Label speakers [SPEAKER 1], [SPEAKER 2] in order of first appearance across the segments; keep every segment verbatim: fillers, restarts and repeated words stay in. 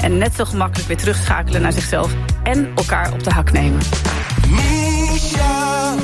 [SPEAKER 1] En net zo gemakkelijk weer terugschakelen naar zichzelf en elkaar op de hak nemen.
[SPEAKER 2] Misha.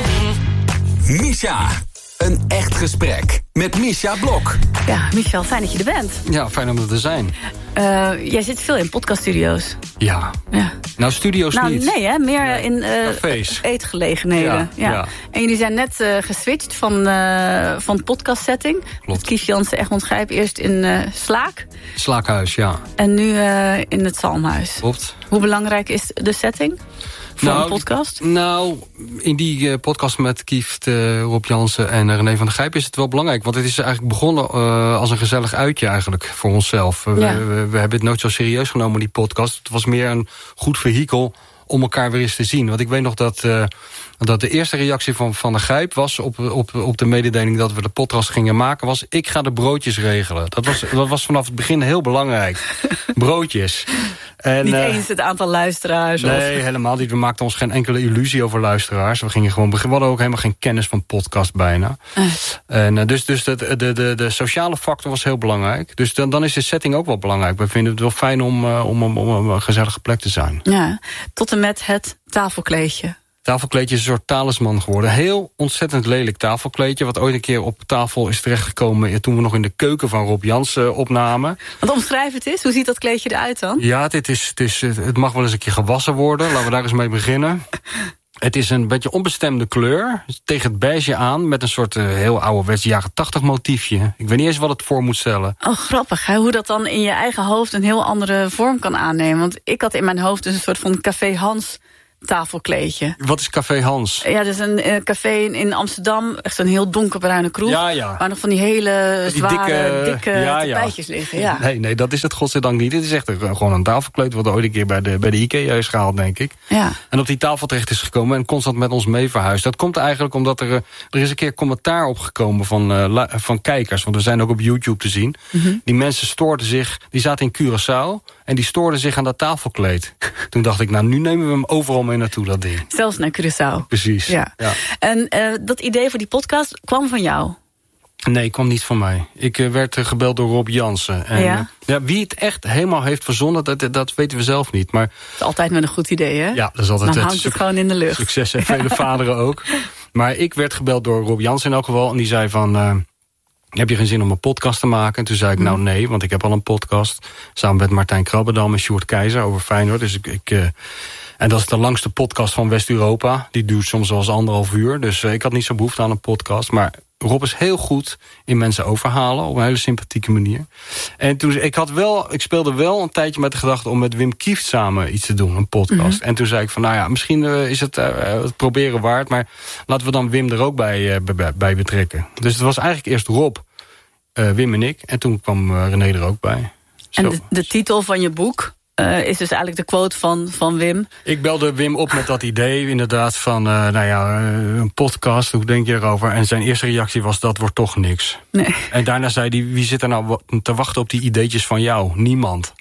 [SPEAKER 2] Misha. Een echt gesprek met Misha Blok.
[SPEAKER 1] Ja, Michel, fijn dat je er bent.
[SPEAKER 3] Ja, fijn om er te zijn.
[SPEAKER 1] Uh, jij zit veel in podcaststudio's.
[SPEAKER 3] Ja.
[SPEAKER 1] ja.
[SPEAKER 3] Nou, studio's
[SPEAKER 1] nou,
[SPEAKER 3] niet.
[SPEAKER 1] Nee, hè? Meer ja. in uh,
[SPEAKER 3] cafés.
[SPEAKER 1] Eetgelegenheden. Ja, ja. Ja. En jullie zijn net uh, geswitcht van, uh, van podcastsetting.
[SPEAKER 3] Klopt.
[SPEAKER 1] Met Kies Jansen, Egmond Grijp. Eerst in uh, Slaak.
[SPEAKER 3] Slaakhuis, ja.
[SPEAKER 1] En nu uh, in het Zalmhuis.
[SPEAKER 3] Klopt.
[SPEAKER 1] Hoe belangrijk is de setting voor nou, een podcast?
[SPEAKER 3] Nou, in die uh, podcast met Kieft, uh, Rob Jansen en uh, René van der Gijp is het wel belangrijk. Want het is eigenlijk begonnen uh, als een gezellig uitje eigenlijk voor onszelf. Uh, ja. we, we, we hebben het nooit zo serieus genomen, die podcast. Het was meer een goed vehikel om elkaar weer eens te zien. Want ik weet nog dat, uh, dat de eerste reactie van Van der Gijp was op, op, op de mededeling dat we de podcast gingen maken, was: ik ga de broodjes regelen. Dat was, dat was vanaf het begin heel belangrijk. Broodjes. En,
[SPEAKER 1] niet
[SPEAKER 3] uh,
[SPEAKER 1] eens het aantal luisteraars?
[SPEAKER 3] Nee, of? helemaal niet. We maakten ons geen enkele illusie over luisteraars. We gingen gewoon beginnen. We hadden ook helemaal geen kennis van podcast bijna. Uh. En, uh, dus dus de, de, de, de sociale factor was heel belangrijk. Dus dan, dan is de setting ook wel belangrijk. We vinden het wel fijn om, uh, om, om, om een gezellige plek te zijn.
[SPEAKER 1] Ja, tot en met het tafelkleedje.
[SPEAKER 3] Tafelkleedje is een soort talisman geworden. Heel ontzettend lelijk tafelkleedje, wat ooit een keer op tafel is terechtgekomen toen we nog in de keuken van Rob Jansen opnamen.
[SPEAKER 1] Want omschrijf het eens, hoe ziet dat kleedje eruit dan?
[SPEAKER 3] Ja, dit is, het, is, het mag wel eens een keer gewassen worden. Laten we daar eens mee beginnen. Het is een beetje onbestemde kleur, tegen het beige aan, met een soort uh, heel ouderwets jaren tachtig motiefje. Ik weet niet eens wat het voor moet stellen.
[SPEAKER 1] Oh, grappig, hè? Hoe dat dan in je eigen hoofd een heel andere vorm kan aannemen. Want ik had in mijn hoofd dus een soort van Café Hans tafelkleedje.
[SPEAKER 3] Wat is Café Hans?
[SPEAKER 1] Ja, dat is een uh, café in, in Amsterdam. Echt een heel donkerbruine kroeg.
[SPEAKER 3] Ja, ja.
[SPEAKER 1] Waar nog van die hele die zware, dikke, dikke
[SPEAKER 3] ja,
[SPEAKER 1] tapijtjes
[SPEAKER 3] ja.
[SPEAKER 1] liggen. Ja.
[SPEAKER 3] Nee, nee, dat is het godzijdank niet. Het is echt een, gewoon een tafelkleed wat ooit een keer bij de, bij de IKEA is gehaald, denk ik.
[SPEAKER 1] Ja.
[SPEAKER 3] En op die tafel terecht is gekomen en constant met ons mee verhuisd. Dat komt eigenlijk omdat er, er is een keer commentaar opgekomen van, uh, van kijkers. Want we zijn ook op YouTube te zien. Mm-hmm. Die mensen stoorden zich, die zaten in Curaçao en die stoorden zich aan dat tafelkleed. Toen dacht ik, nou, nu nemen we hem overal mee naartoe, dat ding.
[SPEAKER 1] Zelfs naar Curaçao.
[SPEAKER 3] Precies.
[SPEAKER 1] Ja. Ja. En uh, dat idee voor die podcast kwam van jou?
[SPEAKER 3] Nee, kwam niet van mij. Ik uh, werd uh, gebeld door Rob Jansen. En,
[SPEAKER 1] ja?
[SPEAKER 3] Uh, ja, wie het echt helemaal heeft verzonnen, dat, dat weten we zelf niet. Maar het
[SPEAKER 1] is altijd met een goed idee, hè?
[SPEAKER 3] Ja, dat is altijd.
[SPEAKER 1] Dan hangt het gewoon in de lucht.
[SPEAKER 3] Succes en vele vaderen ook. Maar ik werd gebeld door Rob Jansen in elk geval. En die zei van, uh, heb je geen zin om een podcast te maken? En toen zei ik, nou nee, want ik heb al een podcast. Samen met Martijn Krabbedam en Sjoerd Keizer over Feyenoord. Dus ik... ik uh, En dat is de langste podcast van West-Europa. Die duurt soms wel eens anderhalf uur. Dus uh, ik had niet zo behoefte aan een podcast. Maar Rob is heel goed in mensen overhalen. Op een hele sympathieke manier. En toen, ik, had wel, ik speelde wel een tijdje met de gedachte om met Wim Kieft samen iets te doen. Een podcast. Mm-hmm. En toen zei ik van, nou ja, misschien uh, is het uh, het proberen waard. Maar laten we dan Wim er ook bij, uh, bij, bij betrekken. Dus het was eigenlijk eerst Rob, uh, Wim en ik. En toen kwam uh, René er ook bij. Zo.
[SPEAKER 1] En de, de titel van je boek... Uh, is dus eigenlijk de quote van, van Wim.
[SPEAKER 3] Ik belde Wim op met dat idee inderdaad van, uh, nou ja, uh, een podcast, hoe denk je erover? En zijn eerste reactie was, dat wordt toch niks.
[SPEAKER 1] Nee.
[SPEAKER 3] En daarna zei hij, wie zit er nou te wachten op die ideetjes van jou? Niemand.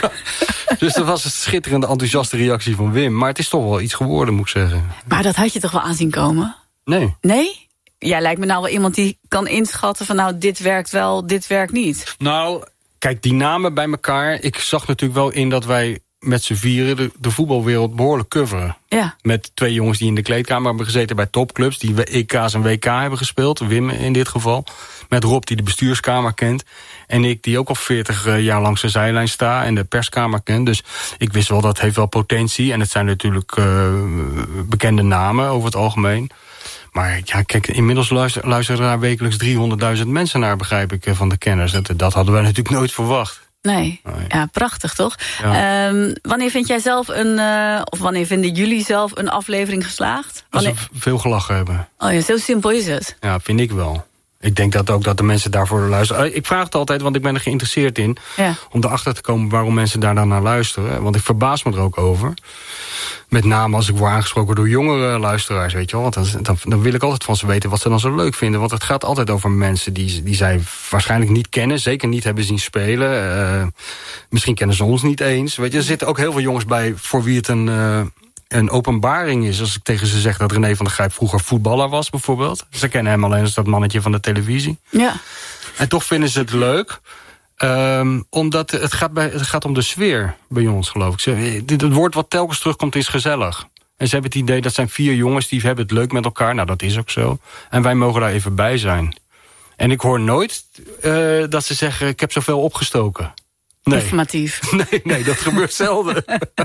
[SPEAKER 3] Dus dat was een schitterende, enthousiaste reactie van Wim. Maar het is toch wel iets geworden, moet ik zeggen.
[SPEAKER 1] Maar dat had je toch wel aanzien komen?
[SPEAKER 3] Nee.
[SPEAKER 1] Nee? Jij lijkt me nou wel iemand die kan inschatten van, nou, dit werkt wel, dit werkt niet.
[SPEAKER 3] Nou... Kijk, die namen bij elkaar. Ik zag natuurlijk wel in dat wij met z'n vieren de, de voetbalwereld behoorlijk coveren.
[SPEAKER 1] Ja. Met
[SPEAKER 3] twee jongens die in de kleedkamer hebben gezeten bij topclubs. Die E K's en W K hebben gespeeld. Wim in dit geval. Met Rob die de bestuurskamer kent. En ik die ook al veertig jaar langs de zijlijn sta. En de perskamer kent. Dus ik wist wel, dat heeft wel potentie. En het zijn natuurlijk uh, bekende namen over het algemeen. Maar ja, kijk, inmiddels luisteren, luisteren daar wekelijks driehonderdduizend mensen naar, begrijp ik, van de kenners. Dat, dat hadden wij natuurlijk nooit verwacht.
[SPEAKER 1] Nee, nee. Ja, prachtig toch?
[SPEAKER 3] Ja.
[SPEAKER 1] Um, wanneer vind jij zelf een, uh, of wanneer vinden jullie zelf een aflevering geslaagd? Wanneer...
[SPEAKER 3] Als we veel gelachen hebben.
[SPEAKER 1] Oh ja, zo simpel is het.
[SPEAKER 3] Ja, vind ik wel. Ik denk dat ook dat de mensen daarvoor luisteren. Ik vraag het altijd, want ik ben er geïnteresseerd in.
[SPEAKER 1] Ja.
[SPEAKER 3] Om erachter te komen waarom mensen daar dan naar luisteren. Want ik verbaas me er ook over. Met name als ik word aangesproken door jongere luisteraars, weet je wel. Want dan, dan, dan wil ik altijd van ze weten wat ze dan zo leuk vinden. Want het gaat altijd over mensen die, die zij waarschijnlijk niet kennen. Zeker niet hebben zien spelen. Uh, misschien kennen ze ons niet eens. Weet je, er zitten ook heel veel jongens bij voor wie het een... Uh, een openbaring is als ik tegen ze zeg dat René van der Gijp vroeger voetballer was, bijvoorbeeld. Ze kennen hem alleen als dat mannetje van de televisie.
[SPEAKER 1] Ja.
[SPEAKER 3] En toch vinden ze het leuk. Um, omdat het gaat, bij, het gaat om de sfeer bij ons, geloof ik. Ze, dit, het woord wat telkens terugkomt is gezellig. En ze hebben het idee, dat zijn vier jongens die hebben het leuk met elkaar. Nou, dat is ook zo. En wij mogen daar even bij zijn. En ik hoor nooit uh, dat ze zeggen, ik heb zoveel opgestoken. Nee.
[SPEAKER 1] Informatief.
[SPEAKER 3] Nee, nee, dat gebeurt zelden.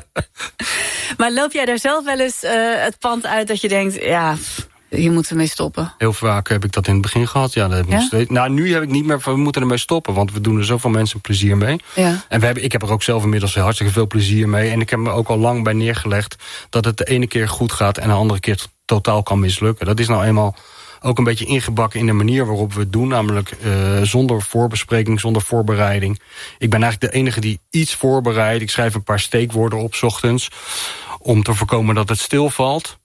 [SPEAKER 1] Maar loop jij daar zelf wel eens uh, het pand uit dat je denkt, ja, hier moeten we mee stoppen?
[SPEAKER 3] Heel vaak heb ik dat in het begin gehad. Ja, dat heb ik
[SPEAKER 1] ja?
[SPEAKER 3] nog steeds. Nou, nu heb ik niet meer van, we moeten ermee stoppen. Want we doen er zoveel mensen plezier mee.
[SPEAKER 1] Ja.
[SPEAKER 3] En we hebben, ik heb er ook zelf inmiddels hartstikke veel plezier mee. En ik heb me ook al lang bij neergelegd dat het de ene keer goed gaat en de andere keer totaal kan mislukken. Dat is nou eenmaal ook een beetje ingebakken in de manier waarop we het doen. Namelijk uh, zonder voorbespreking, zonder voorbereiding. Ik ben eigenlijk de enige die iets voorbereidt. Ik schrijf een paar steekwoorden op 's ochtends om te voorkomen dat het stilvalt.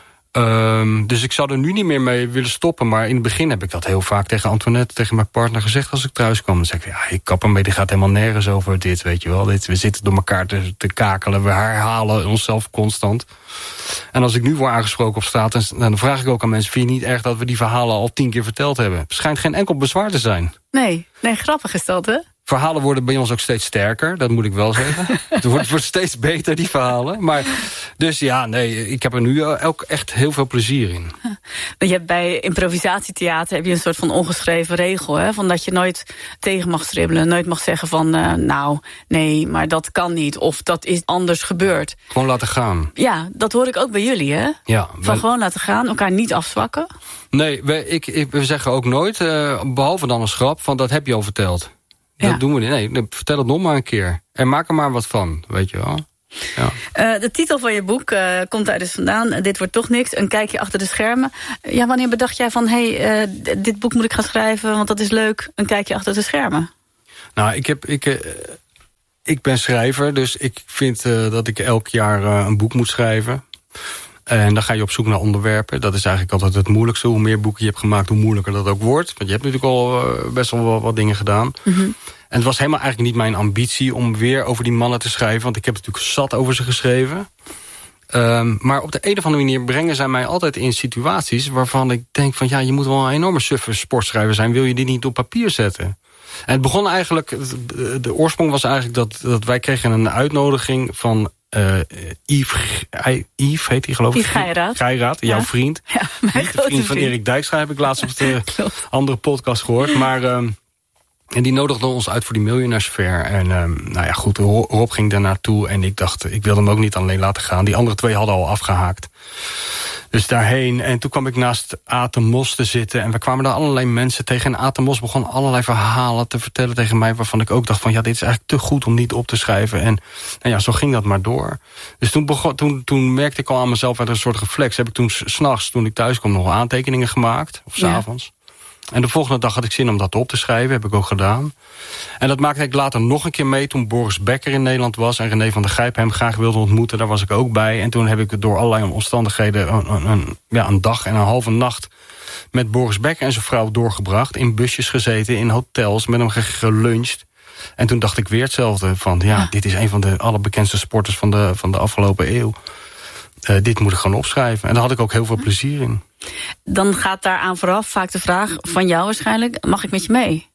[SPEAKER 3] Um, dus ik zou er nu niet meer mee willen stoppen. Maar in het begin heb ik dat heel vaak tegen Antoinette, tegen mijn partner gezegd als ik thuis kwam. Dan zeg ik, ja, ik kap ermee, die gaat helemaal nergens over dit, weet je wel. Dit, we zitten door elkaar te, te kakelen, we herhalen onszelf constant. En als ik nu word aangesproken op straat, dan, dan vraag ik ook aan mensen, vind je niet erg dat we die verhalen al tien keer verteld hebben? Het schijnt geen enkel bezwaar te zijn.
[SPEAKER 1] Nee, nee, grappig is dat, hè?
[SPEAKER 3] Verhalen worden bij ons ook steeds sterker, dat moet ik wel zeggen. Het wordt, het wordt steeds beter, die verhalen. Maar, dus ja, nee, ik heb er nu ook echt heel veel plezier in.
[SPEAKER 1] Je hebt bij improvisatietheater heb je een soort van ongeschreven regel, hè? Van dat je nooit tegen mag stribbelen, nooit mag zeggen van, uh, nou, nee, maar dat kan niet. Of dat is anders gebeurd.
[SPEAKER 3] Gewoon laten gaan.
[SPEAKER 1] Ja, dat hoor ik ook bij jullie, hè?
[SPEAKER 3] Ja,
[SPEAKER 1] van wij... gewoon laten gaan, elkaar niet afzwakken.
[SPEAKER 3] Nee, we, ik, ik, we zeggen ook nooit, uh, behalve dan een schrap, van dat heb je al verteld. Dat ja. doen we niet. Nee, nee, vertel het nog maar een keer. En maak er maar wat van, weet je wel. Ja.
[SPEAKER 1] Uh, de titel van je boek uh, komt daar dus vandaan. Uh, dit wordt toch niks. Een kijkje achter de schermen. Uh, ja, wanneer bedacht jij van, hé, hey, uh, dit boek moet ik gaan schrijven, want dat is leuk. Een kijkje achter de schermen.
[SPEAKER 3] Nou, ik heb... Ik, uh, ik ben schrijver, dus ik vind uh, dat ik elk jaar uh, een boek moet schrijven. En dan ga je op zoek naar onderwerpen. Dat is eigenlijk altijd het moeilijkste. Hoe meer boeken je hebt gemaakt, hoe moeilijker dat ook wordt. Want je hebt natuurlijk al uh, best wel wat, wat dingen gedaan. Mm-hmm. En het was helemaal eigenlijk niet mijn ambitie om weer over die mannen te schrijven. Want ik heb natuurlijk zat over ze geschreven. Um, maar op de een of andere manier brengen zij mij altijd in situaties waarvan ik denk van, ja, je moet wel een enorme suffe sportschrijver zijn. Wil je dit niet op papier zetten? En het begon eigenlijk, de oorsprong was eigenlijk dat, dat wij kregen een uitnodiging van Uh, Yves, Yves heet hij geloof ik.
[SPEAKER 1] Yves Geiraat.
[SPEAKER 3] Geiraat, jouw
[SPEAKER 1] ja.
[SPEAKER 3] vriend.
[SPEAKER 1] Ja, mijn
[SPEAKER 3] Niet de vriend van
[SPEAKER 1] vriend.
[SPEAKER 3] Erik Dijkstra, heb ik laatst op de andere podcast gehoord. Maar, um, en die nodigde ons uit voor die miljonairsfair. En um, nou ja, goed, Rob ging daar naartoe. En ik dacht, ik wilde hem ook niet alleen laten gaan. Die andere twee hadden al afgehaakt. Dus daarheen. En toen kwam ik naast Aten Mos te zitten. En we kwamen daar allerlei mensen tegen. En Aten Mos begon allerlei verhalen te vertellen tegen mij, waarvan ik ook dacht van, ja, dit is eigenlijk te goed om niet op te schrijven. En nou ja, zo ging dat maar door. Dus toen, begon, toen, toen merkte ik al aan mezelf uit een soort reflex. Heb ik toen 's nachts, toen ik thuis kwam, nog aantekeningen gemaakt. Of 's avonds. Ja. En de volgende dag had ik zin om dat op te schrijven. Heb ik ook gedaan. En dat maakte ik later nog een keer mee toen Boris Becker in Nederland was. En René van der Gijp hem graag wilde ontmoeten. Daar was ik ook bij. En toen heb ik door allerlei omstandigheden een, een, een, ja, een dag en een halve nacht met Boris Becker en zijn vrouw doorgebracht. In busjes gezeten, in hotels, met hem geluncht. En toen dacht ik weer hetzelfde. Van ja, ja. dit is een van de allerbekendste sporters van de, van de afgelopen eeuw. Uh, dit moet ik gewoon opschrijven. En daar had ik ook heel veel plezier in.
[SPEAKER 1] Dan gaat daaraan vooraf vaak de vraag van jou waarschijnlijk, mag ik met je mee?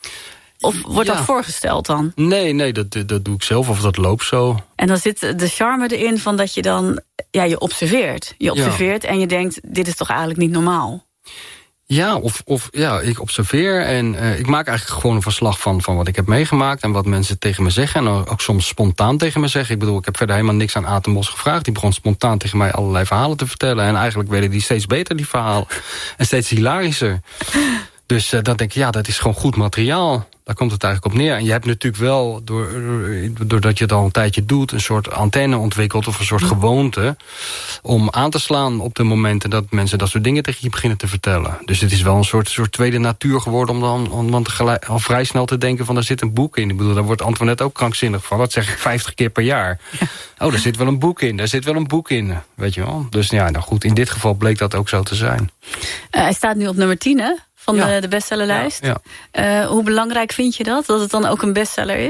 [SPEAKER 1] Of wordt ja. dat voorgesteld dan?
[SPEAKER 3] Nee, nee, dat, dat doe ik zelf of dat loopt zo.
[SPEAKER 1] En dan zit de charme erin van dat je dan, ja, je observeert. Je observeert ja. en je denkt, dit is toch eigenlijk niet normaal?
[SPEAKER 3] Ja, of, of ja, ik observeer en uh, ik maak eigenlijk gewoon een verslag van, van wat ik heb meegemaakt en wat mensen tegen me zeggen. En ook soms spontaan tegen me zeggen. Ik bedoel, ik heb verder helemaal niks aan Aten Mos gevraagd. Die begon spontaan tegen mij allerlei verhalen te vertellen. En eigenlijk werden die steeds beter, die verhalen. En steeds hilarischer. Dus uh, dan denk ik, ja, dat is gewoon goed materiaal. Daar komt het eigenlijk op neer. En je hebt natuurlijk wel, door, doordat je het al een tijdje doet, een soort antenne ontwikkeld of een soort gewoonte om aan te slaan op de momenten dat mensen dat soort dingen tegen je beginnen te vertellen. Dus het is wel een soort, soort tweede natuur geworden om dan, om dan tegelijk, al vrij snel te denken van, daar zit een boek in. Ik bedoel, daar wordt Antoinette ook krankzinnig van. Dat zeg ik vijftig keer per jaar. Ja. Oh, daar zit wel een boek in. Daar zit wel een boek in. Weet je wel? Dus ja, nou goed, in dit geval bleek dat ook zo te zijn.
[SPEAKER 1] Uh, hij staat nu op nummer tien, hè? Van ja. de, de bestsellerlijst.
[SPEAKER 3] Ja, ja.
[SPEAKER 1] Uh, hoe belangrijk vind je dat? Dat het dan ook een bestseller is?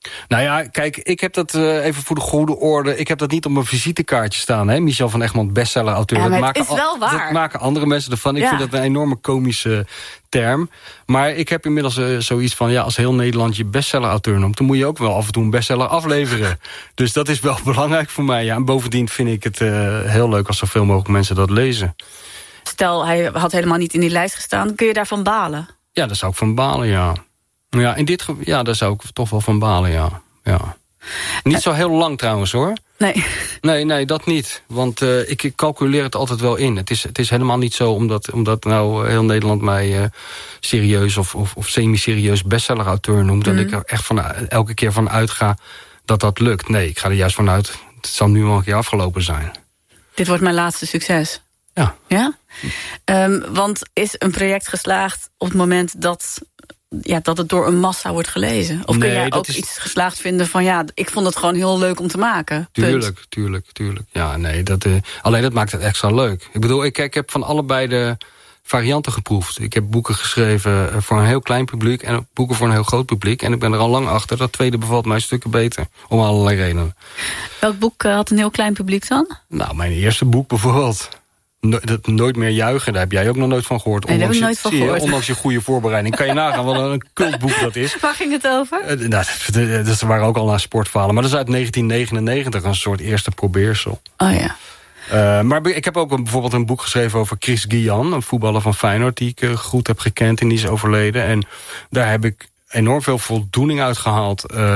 [SPEAKER 3] Nou ja, kijk, ik heb dat uh, even voor de goede orde. Ik heb dat niet op mijn visitekaartje staan. Hè? Michel van Egmond, bestseller-auteur.
[SPEAKER 1] Ja,
[SPEAKER 3] dat,
[SPEAKER 1] maken, is wel waar.
[SPEAKER 3] dat maken andere mensen ervan. Ik ja. vind dat een enorme komische term. Maar ik heb inmiddels uh, zoiets van... ja, als heel Nederland je bestseller-auteur noemt... dan moet je ook wel af en toe een bestseller afleveren. Dus dat is wel belangrijk voor mij. Ja. En bovendien vind ik het uh, heel leuk... als zoveel mogelijk mensen dat lezen.
[SPEAKER 1] Stel, hij had helemaal niet in die lijst gestaan. Kun je daarvan balen?
[SPEAKER 3] Ja, daar zou ik van balen, ja. Ja, in dit geval, ja, daar zou ik toch wel van balen, ja. ja. Niet zo heel lang trouwens, hoor.
[SPEAKER 1] Nee.
[SPEAKER 3] Nee, nee, dat niet. Want uh, ik, ik calculeer het altijd wel in. Het is, het is helemaal niet zo omdat, omdat nou heel Nederland mij uh, serieus of, of, of semi-serieus bestseller-auteur noemt... Mm. dat ik er echt van, elke keer van uitga dat dat lukt. Nee, ik ga er juist vanuit, het zal nu wel een keer afgelopen zijn.
[SPEAKER 1] Dit wordt mijn laatste succes.
[SPEAKER 3] Ja.
[SPEAKER 1] Ja? Um, want is een project geslaagd op het moment dat... ja, dat het door een massa wordt gelezen? Of
[SPEAKER 3] nee,
[SPEAKER 1] kun jij ook
[SPEAKER 3] is...
[SPEAKER 1] iets geslaagd vinden van... ja, ik vond het gewoon heel leuk om te maken?
[SPEAKER 3] Tuurlijk,
[SPEAKER 1] Punt.
[SPEAKER 3] tuurlijk, tuurlijk. Ja, nee, dat, uh, alleen dat maakt het extra leuk. Ik bedoel, ik, ik heb van allebei de varianten geproefd. Ik heb boeken geschreven voor een heel klein publiek... en boeken voor een heel groot publiek. En ik ben er al lang achter. Dat tweede bevalt mij stukken beter. Om allerlei redenen.
[SPEAKER 1] Welk boek uh, had een heel klein publiek dan?
[SPEAKER 3] Nou, mijn eerste boek bijvoorbeeld... No, dat Nooit meer juichen, daar heb jij ook nog nooit van gehoord.
[SPEAKER 1] Nee, daar heb ik nooit van
[SPEAKER 3] je,
[SPEAKER 1] gehoord.
[SPEAKER 3] Ondanks je goede voorbereiding. Kan je nagaan wat een cultboek dat is.
[SPEAKER 1] Waar ging het over?
[SPEAKER 3] Uh, nou, dat waren ook al naar sportverhalen. Maar dat is uit negentien negenennegentig, een soort eerste probeersel.
[SPEAKER 1] Oh ja.
[SPEAKER 3] Uh, maar ik heb ook een, bijvoorbeeld een boek geschreven over Chris Guillan... een voetballer van Feyenoord die ik uh, goed heb gekend en die is overleden. En daar heb ik enorm veel voldoening uit gehaald. Uh,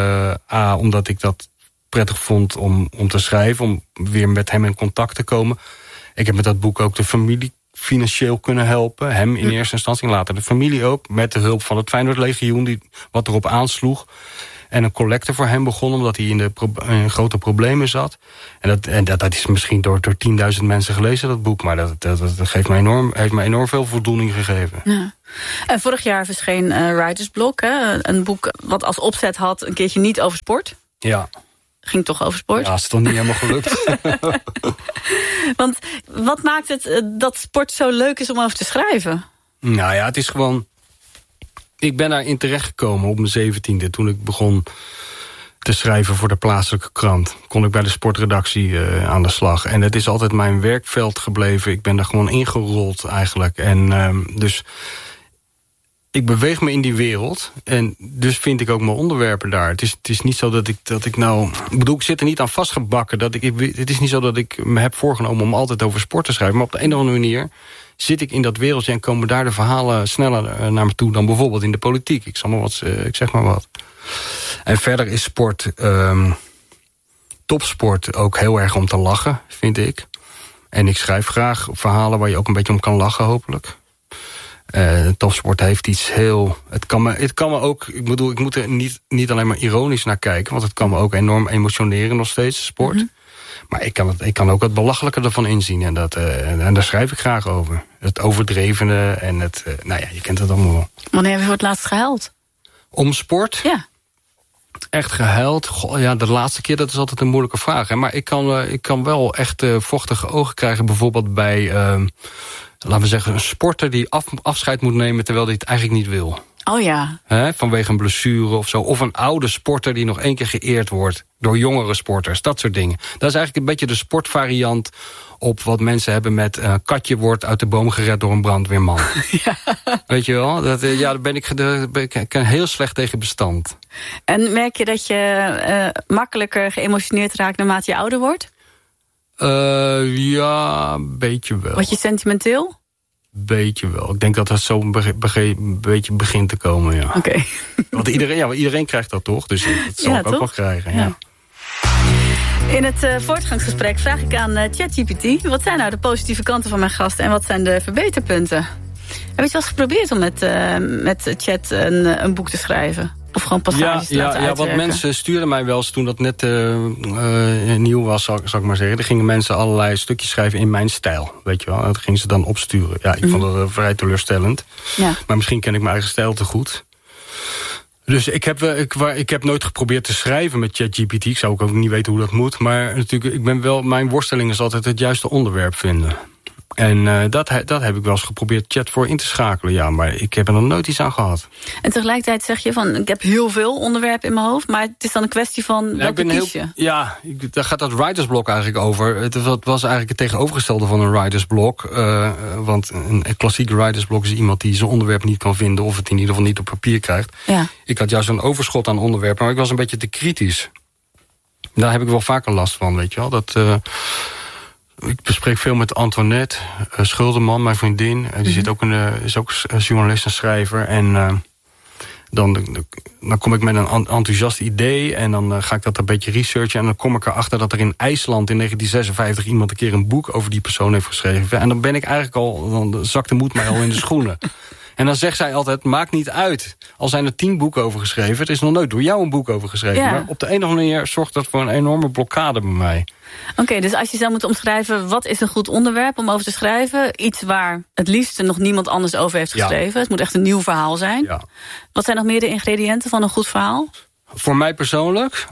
[SPEAKER 3] A, omdat ik dat prettig vond om, om te schrijven... om weer met hem in contact te komen... Ik heb met dat boek ook de familie financieel kunnen helpen. Hem in eerste instantie, later de familie ook. Met de hulp van het Feyenoord Legioen, die wat erop aansloeg. En een collecte voor hem begon, omdat hij in, de pro in grote problemen zat. En, dat, en dat, dat is misschien door, door tienduizend mensen gelezen, dat boek. Maar dat, dat, dat geeft mij enorm, heeft mij enorm veel voldoening gegeven.
[SPEAKER 1] Ja. En vorig jaar verscheen uh, Writer's Block. Hè? Een boek wat als opzet had een keertje niet over sport.
[SPEAKER 3] Ja.
[SPEAKER 1] Ging toch over sport?
[SPEAKER 3] Ja, is toch niet helemaal gelukt.
[SPEAKER 1] Want wat maakt het uh, dat sport zo leuk is om over te schrijven?
[SPEAKER 3] Nou ja, het is gewoon... Ik ben daarin terechtgekomen op mijn zeventiende... toen ik begon te schrijven voor de plaatselijke krant. Kon ik bij de sportredactie uh, aan de slag. En het is altijd mijn werkveld gebleven. Ik ben daar gewoon ingerold eigenlijk. En uh, dus... Ik beweeg me in die wereld en dus vind ik ook mijn onderwerpen daar. Het is, het is niet zo dat ik, dat ik nou... Ik bedoel, ik zit er niet aan vastgebakken. Dat ik, ik, het is niet zo dat ik me heb voorgenomen om altijd over sport te schrijven. Maar op de een of andere manier zit ik in dat wereldje... en komen daar de verhalen sneller naar me toe dan bijvoorbeeld in de politiek. Ik, zal maar wat, ik zeg maar wat. En verder is sport, um, topsport ook heel erg om te lachen, vind ik. En ik schrijf graag verhalen waar je ook een beetje om kan lachen, hopelijk. Uh, topsport heeft iets heel... Het kan, me, het kan me ook... Ik bedoel, ik moet er niet, niet alleen maar ironisch naar kijken... want het kan me ook enorm emotioneren nog steeds, sport. Mm-hmm. Maar ik kan, het, ik kan ook het belachelijke ervan inzien. En, dat, uh, en, en daar schrijf ik graag over. Het overdrevene en het... Uh, nou ja, je kent het allemaal wel.
[SPEAKER 1] Wanneer heb je voor het laatst gehuild?
[SPEAKER 3] Om sport?
[SPEAKER 1] Ja. Echt
[SPEAKER 3] gehuild? Goh, ja, de laatste keer, dat is altijd een moeilijke vraag. Hè? Maar ik kan, uh, ik kan wel echt uh, vochtige ogen krijgen... bijvoorbeeld bij... Uh, laten we zeggen, een sporter die af, afscheid moet nemen... terwijl hij het eigenlijk niet wil.
[SPEAKER 1] Oh ja.
[SPEAKER 3] He, vanwege een blessure of zo. Of een oude sporter die nog één keer geëerd wordt... door jongere sporters, dat soort dingen. Dat is eigenlijk een beetje de sportvariant... op wat mensen hebben met... Uh, katje wordt uit de boom gered door een brandweerman. Ja. Weet je wel? Dat, uh, ja, daar ben ik, daar ben ik, ik ben heel slecht tegen bestand.
[SPEAKER 1] En merk je dat je uh, makkelijker geëmotioneerd raakt... naarmate je ouder wordt?
[SPEAKER 3] Uh, ja, een beetje wel.
[SPEAKER 1] Word je sentimenteel?
[SPEAKER 3] Beetje wel. Ik denk dat dat zo een be- be- beetje begint te komen, ja.
[SPEAKER 1] Oké. Okay.
[SPEAKER 3] Want iedereen, ja, iedereen krijgt dat toch? Dus dat zal
[SPEAKER 1] ja,
[SPEAKER 3] ik ook
[SPEAKER 1] toch?
[SPEAKER 3] wel krijgen, ja. ja.
[SPEAKER 1] In het uh, voortgangsgesprek vraag ik aan uh, ChatGPT... wat zijn nou de positieve kanten van mijn gast... en wat zijn de verbeterpunten? Heb je het wel eens geprobeerd om met, uh, met Chat een, een boek te schrijven? Of gewoon passages te
[SPEAKER 3] ja,
[SPEAKER 1] laten
[SPEAKER 3] ja,
[SPEAKER 1] uitwerken?
[SPEAKER 3] Ja, wat mensen stuurden mij wel eens toen dat net uh, uh, nieuw was, zal, zal ik maar zeggen. Er gingen mensen allerlei stukjes schrijven in mijn stijl, weet je wel. Dat gingen ze dan opsturen. Ja, ik mm. vond dat uh, vrij teleurstellend. Ja. Maar misschien ken ik mijn eigen stijl te goed. Dus ik heb, uh, ik, ik heb nooit geprobeerd te schrijven met ChatGPT. Ik zou ook niet weten hoe dat moet. Maar natuurlijk, ik ben wel, mijn worsteling is altijd het juiste onderwerp vinden. En uh, dat, dat heb ik wel eens geprobeerd chat voor in te schakelen. Ja, maar ik heb er nog nooit iets aan gehad.
[SPEAKER 1] En tegelijkertijd zeg je van, ik heb heel veel onderwerpen in mijn hoofd, maar het is dan een kwestie van
[SPEAKER 3] ja,
[SPEAKER 1] welke kies je?
[SPEAKER 3] Heel, ja, ik, daar gaat dat writersblok eigenlijk over. Het was eigenlijk het tegenovergestelde van een writersblok. Uh, want een, een klassieke writersblok is iemand die zijn onderwerp niet kan vinden, of het in ieder geval niet op papier krijgt.
[SPEAKER 1] Ja. Ik
[SPEAKER 3] had juist een overschot aan onderwerpen, maar ik was een beetje te kritisch. Daar heb ik wel vaker last van, weet je wel. Dat... Uh, Ik bespreek veel met Antoinette uh, Schulderman, mijn vriendin. Uh, die mm-hmm. zit ook een, uh, is ook journalist en schrijver. En uh, dan, dan kom ik met een enthousiast idee en dan uh, ga ik dat een beetje researchen. En dan kom ik erachter dat er in IJsland in negentien zesenvijftig iemand een keer een boek over die persoon heeft geschreven. En dan ben ik eigenlijk al, dan zakt de moed mij al in de schoenen. En dan zegt zij altijd, maakt niet uit. Al zijn er tien boeken over geschreven. Het is nog nooit door jou een boek over geschreven. Ja. Maar op de een of andere manier zorgt dat voor een enorme blokkade bij mij.
[SPEAKER 1] Oké, okay, dus als je zou moeten omschrijven, wat is een goed onderwerp om over te schrijven? Iets waar het liefst nog niemand anders over heeft geschreven. Ja. Het moet echt een nieuw verhaal zijn. Ja. Wat zijn nog meer de ingrediënten van een goed verhaal?
[SPEAKER 3] Voor mij persoonlijk,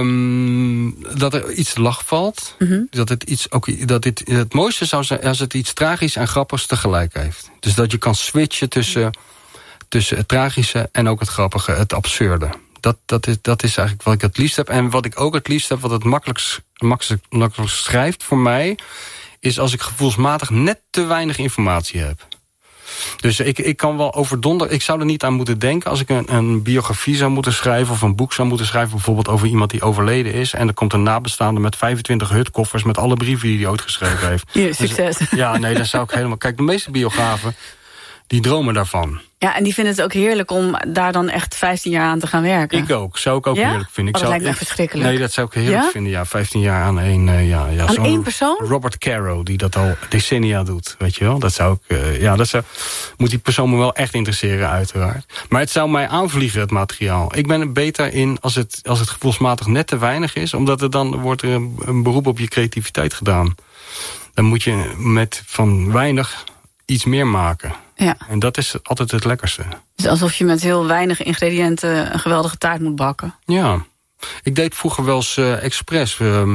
[SPEAKER 3] um, dat er iets te lach valt. Mm-hmm. Dat het iets, ook, dat dit, het mooiste zou zijn als het iets tragisch en grappigs tegelijk heeft. Dus dat je kan switchen tussen, tussen het tragische en ook het grappige, het absurde. Dat, dat, is, dat is eigenlijk wat ik het liefst heb. En wat ik ook het liefst heb, wat het makkelijkst, makkelijkst, makkelijkst schrijft voor mij, is als ik gevoelsmatig net te weinig informatie heb. Dus ik, ik kan wel overdonder. Ik zou er niet aan moeten denken als ik een, een biografie zou moeten schrijven of een boek zou moeten schrijven, bijvoorbeeld over iemand die overleden is. En er komt een nabestaande met vijfentwintig hutkoffers met alle brieven die hij ooit geschreven heeft.
[SPEAKER 1] Hier, succes.
[SPEAKER 3] Dus, ja, nee, dat zou ik helemaal. Kijk, de meeste biografen die dromen daarvan.
[SPEAKER 1] Ja, en die vinden het ook heerlijk om daar dan echt vijftien jaar aan te gaan werken.
[SPEAKER 3] Ik ook. Zou ik ook ja? heerlijk vinden. Ik
[SPEAKER 1] oh, dat
[SPEAKER 3] zou,
[SPEAKER 1] lijkt me
[SPEAKER 3] ik,
[SPEAKER 1] verschrikkelijk.
[SPEAKER 3] Nee, dat zou ik heerlijk ja? vinden. Ja, vijftien jaar aan één... Uh, ja, ja,
[SPEAKER 1] aan één persoon?
[SPEAKER 3] Robert Caro, die dat al decennia doet. Weet je wel? Dat zou ik... Uh, ja, dat zou, moet die persoon me wel echt interesseren, uiteraard. Maar het zou mij aanvliegen, het materiaal. Ik ben er beter in als het, als het gevoelsmatig net te weinig is. Omdat er dan wordt er een, een beroep op je creativiteit gedaan. Dan moet je met van weinig iets meer maken. Ja. En dat is altijd het lekkerste.
[SPEAKER 1] Dus alsof je met heel weinig ingrediënten een geweldige taart moet bakken.
[SPEAKER 3] Ja. Ik deed vroeger wel eens uh, expres. Uh,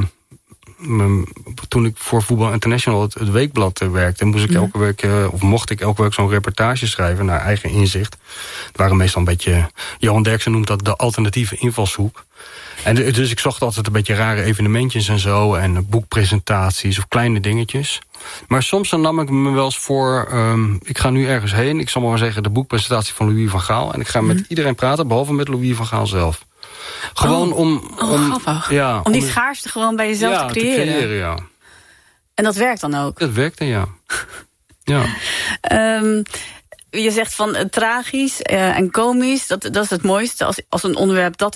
[SPEAKER 3] um, toen ik voor Voetbal International het, het weekblad uh, werkte, moest ik mm. elke week, uh, of mocht ik elke week zo'n reportage schrijven naar eigen inzicht. Het waren meestal een beetje, Johan Derksen noemt dat de alternatieve invalshoek. En dus ik zocht altijd een beetje rare evenementjes en zo. En boekpresentaties of kleine dingetjes. Maar soms dan nam ik me wel eens voor, um, ik ga nu ergens heen. Ik zal maar zeggen de boekpresentatie van Louis van Gaal. En ik ga met mm. iedereen praten, behalve met Louis van Gaal zelf. Gewoon
[SPEAKER 1] oh,
[SPEAKER 3] om...
[SPEAKER 1] Oh,
[SPEAKER 3] om,
[SPEAKER 1] grappig.
[SPEAKER 3] Ja,
[SPEAKER 1] om, om die schaarste gewoon bij jezelf
[SPEAKER 3] ja,
[SPEAKER 1] te creëren.
[SPEAKER 3] te creëren, ja.
[SPEAKER 1] En dat werkt dan ook?
[SPEAKER 3] Dat werkte, ja. ja.
[SPEAKER 1] Um, je zegt van uh, tragisch uh, en komisch, dat, dat is het mooiste. Als, als een onderwerp dat